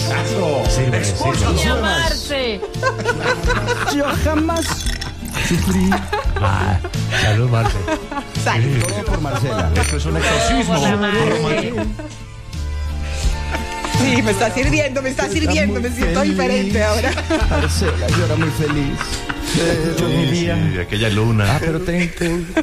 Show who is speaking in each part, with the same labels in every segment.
Speaker 1: Llamarse.
Speaker 2: Yo jamás sufrí.
Speaker 3: Salud, Marce.
Speaker 2: Salud. Todo por Marcela.
Speaker 4: Esto es un exorcismo.
Speaker 5: Sí, me está sirviendo, me siento diferente ahora.
Speaker 2: Marcela, yo era muy feliz. Yo vivía.
Speaker 4: Sí, aquella luna.
Speaker 2: Pero te encontré.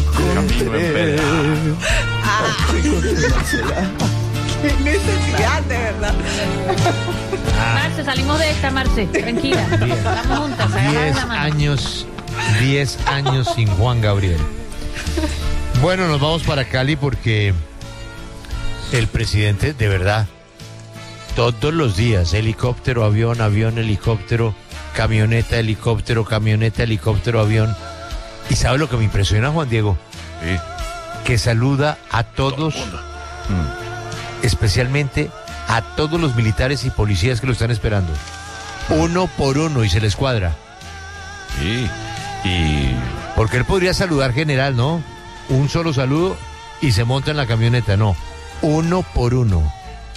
Speaker 2: Marcela.
Speaker 5: Qué necesidad, de verdad.
Speaker 1: Marce, salimos de esta, Marce. Tranquila. Estamos juntas, agarradas de la mano.
Speaker 3: 10 años sin Juan Gabriel. Bueno, nos vamos para Cali porque el presidente, de verdad, todos los días, helicóptero, avión, avión, helicóptero, camioneta, helicóptero, camioneta, helicóptero, avión. ¿Y sabe lo que me impresiona, Juan Diego?
Speaker 4: Sí.
Speaker 3: Que saluda a todos, especialmente a todos los militares y policías que lo están esperando. Uno por uno y se les cuadra.
Speaker 4: Sí. Y
Speaker 3: Porque él podría saludar general, ¿no? Un solo saludo y se monta en la camioneta, no. Uno por uno.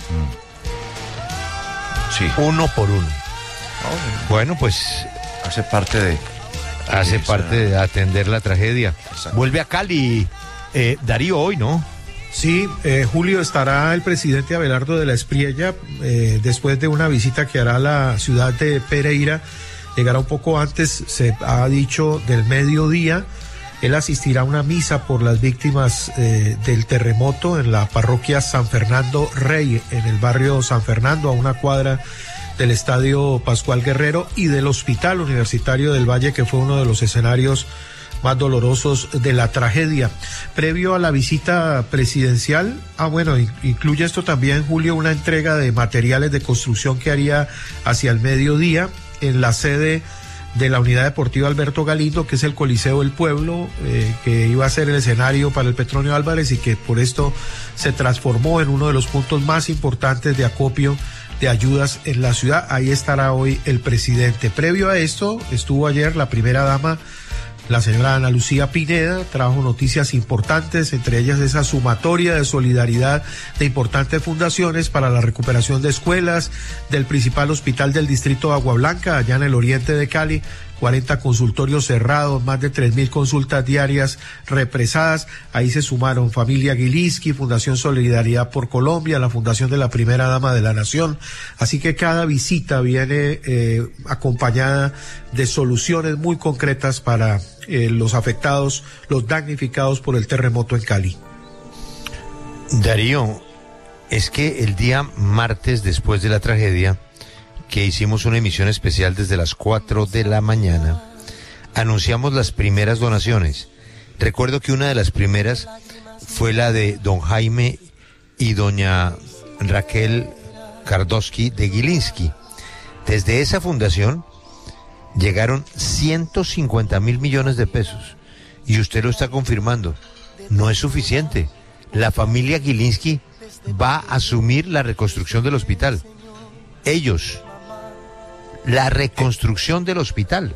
Speaker 4: sí,
Speaker 3: Uno por uno. Bueno, pues
Speaker 4: hace parte de
Speaker 3: atender la tragedia.
Speaker 4: Exacto.
Speaker 3: Vuelve a Cali, Darío, hoy, ¿no?
Speaker 6: Sí, Julio, estará el presidente Abelardo de la Espriella después de una visita que hará a la ciudad de Pereira. Llegará un poco antes, se ha dicho, del mediodía. Él asistirá a una misa por las víctimas del terremoto en la parroquia San Fernando Rey, en el barrio San Fernando, a una cuadra del Estadio Pascual Guerrero y del Hospital Universitario del Valle, que fue uno de los escenarios más dolorosos de la tragedia. Previo a la visita presidencial, incluye esto también, Julio, una entrega de materiales de construcción que haría hacia el mediodía en la sede de la Unidad Deportiva Alberto Galindo, que es el Coliseo del Pueblo, que iba a ser el escenario para el Petronio Álvarez y que por esto se transformó en uno de los puntos más importantes de acopio de ayudas en la ciudad. Ahí estará hoy el presidente. Previo a esto, estuvo ayer la primera dama, la señora Ana Lucía Pineda, trajo noticias importantes, entre ellas esa sumatoria de solidaridad de importantes fundaciones para la recuperación de escuelas, del principal hospital del distrito de Agua Blanca, allá en el oriente de Cali, 40 consultorios cerrados, más de 3.000 consultas diarias represadas. Ahí se sumaron Familia Gilinski, Fundación Solidaridad por Colombia, la Fundación de la Primera Dama de la Nación. Así que cada visita viene acompañada de soluciones muy concretas para los afectados, los damnificados por el terremoto en Cali.
Speaker 3: Darío, es que el día martes después de la tragedia, que hicimos una emisión especial desde las 4 de la mañana, anunciamos las primeras donaciones. Recuerdo que una de las primeras fue la de don Jaime y doña Raquel Kardowski de Gilinski. Desde esa fundación llegaron 150.000 millones de pesos y usted lo está confirmando. No es suficiente. La familia Gilinski va a asumir la reconstrucción del hospital. Ellos, la reconstrucción del hospital.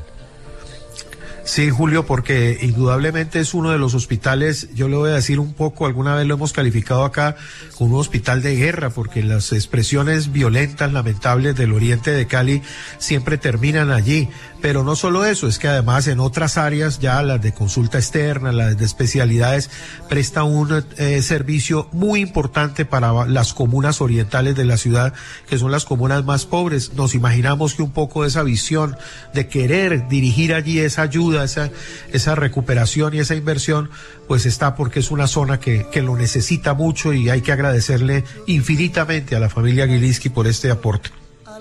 Speaker 6: Sí, Julio, porque indudablemente es uno de los hospitales, yo le voy a decir un poco, alguna vez lo hemos calificado acá como un hospital de guerra, porque las expresiones violentas, lamentables del oriente de Cali siempre terminan allí. Pero no solo eso, es que además en otras áreas, ya las de consulta externa, las de especialidades, presta un servicio muy importante para las comunas orientales de la ciudad, que son las comunas más pobres. Nos imaginamos que un poco de esa visión de querer dirigir allí esa ayuda, esa recuperación y esa inversión, pues está porque es una zona que lo necesita mucho, y hay que agradecerle infinitamente a la familia Gilinski por este aporte.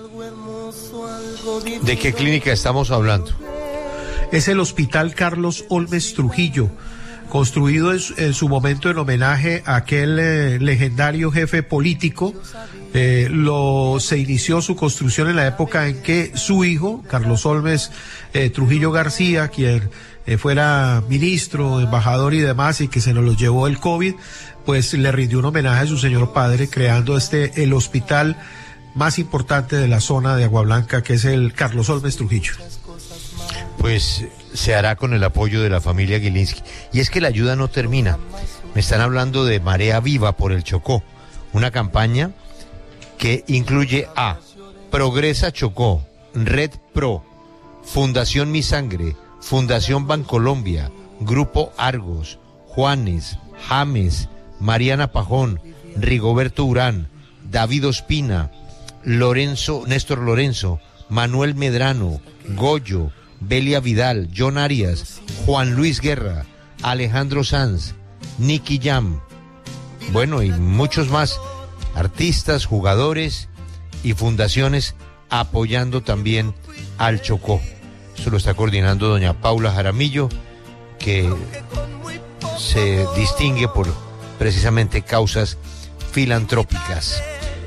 Speaker 3: ¿De qué clínica estamos hablando?
Speaker 6: Es el Hospital Carlos Olmes Trujillo, construido en su momento en homenaje a aquel legendario jefe político. Se inició su construcción en la época en que su hijo, Carlos Olmes Trujillo García, quien fuera ministro, embajador y demás, y que se nos lo llevó el COVID, pues le rindió un homenaje a su señor padre, creando el hospital más importante de la zona de Agua Blanca, que es el Carlos Olmes Trujillo.
Speaker 3: Pues se hará con el apoyo de la familia Gilinski. Y es que la ayuda no termina. Me están hablando de Marea Viva por el Chocó, una campaña que incluye a Progresa Chocó, Red Pro, Fundación Mi Sangre, Fundación Bancolombia, Grupo Argos, Juanes, James, Mariana Pajón, Rigoberto Urán, David Ospina, Néstor Lorenzo, Manuel Medrano, Goyo, Belia Vidal, John Arias, Juan Luis Guerra, Alejandro Sanz, Nicky Jam, bueno, y muchos más artistas, jugadores y fundaciones apoyando también al Chocó. Eso lo está coordinando doña Paula Jaramillo, que se distingue por precisamente causas filantrópicas.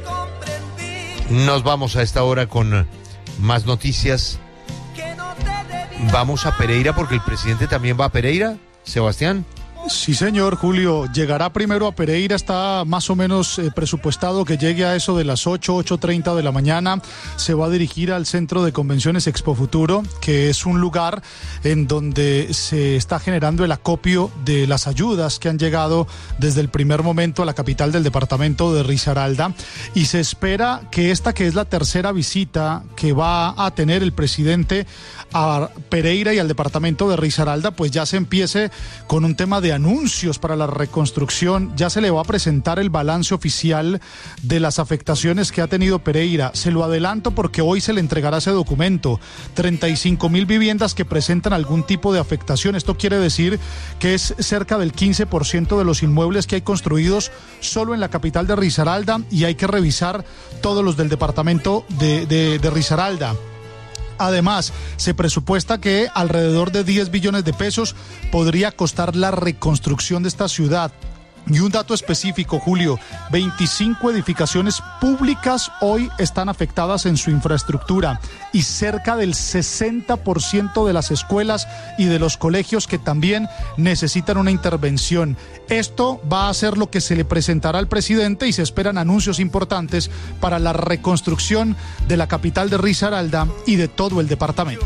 Speaker 3: Nos vamos a esta hora con más noticias. Vamos a Pereira porque el presidente también va a Pereira, Sebastián.
Speaker 7: Sí, señor, Julio. Llegará primero a Pereira, está más o menos presupuestado que llegue a eso de las 8:30 de la mañana. Se va a dirigir al Centro de Convenciones Expo Futuro, que es un lugar en donde se está generando el acopio de las ayudas que han llegado desde el primer momento a la capital del departamento de Risaralda. Y se espera que esta, que es la tercera visita que va a tener el presidente a Pereira y al departamento de Risaralda, pues ya se empiece con un tema de anuncios para la reconstrucción. Ya se le va a presentar el balance oficial de las afectaciones que ha tenido Pereira. Se lo adelanto porque hoy se le entregará ese documento. 35,000 viviendas que presentan algún tipo de afectación. Esto quiere decir que es cerca del 15% de los inmuebles que hay construidos solo en la capital de Risaralda, y hay que revisar todos los del departamento de Risaralda. Además, se presupuesta que alrededor de 10 billones de pesos podría costar la reconstrucción de esta ciudad. Y un dato específico, Julio, 25 edificaciones públicas hoy están afectadas en su infraestructura, y cerca del 60% de las escuelas y de los colegios que también necesitan una intervención. Esto va a ser lo que se le presentará al presidente, y se esperan anuncios importantes para la reconstrucción de la capital de Risaralda y de todo el departamento.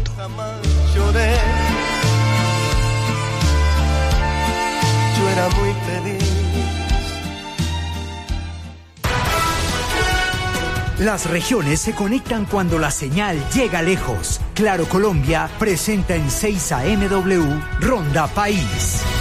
Speaker 2: Yo era muy feliz.
Speaker 8: Las regiones se conectan cuando la señal llega lejos. Claro Colombia presenta en 6 AM W Ronda País.